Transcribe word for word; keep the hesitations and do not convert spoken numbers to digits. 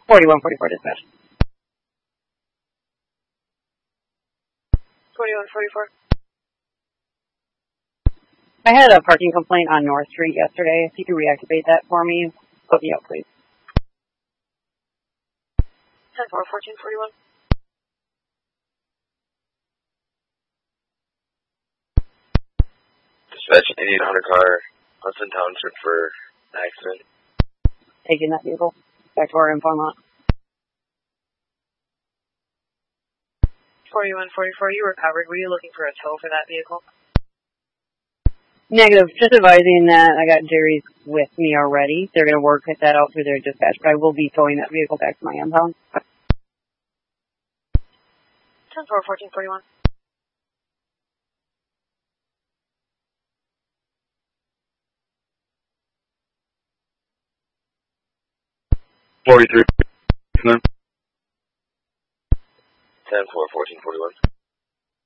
forty-one forty-four dispatch. forty-one forty-four. I had a parking complaint on North Street yesterday. If you could reactivate that for me, put me up, please. ten four fourteen forty-one. Dispatch Indian Hunter car, Hudson Township for an accident. Taking that vehicle back to our info lot. forty-one forty-four, you recovered. Were you looking for a tow for that vehicle? Negative. Just advising that I got Jerry's with me already. They're going to work that out through their dispatch, but I will be towing that vehicle back to my impound. ten four fourteen forty-one. forty-three. ten four fourteen forty-one.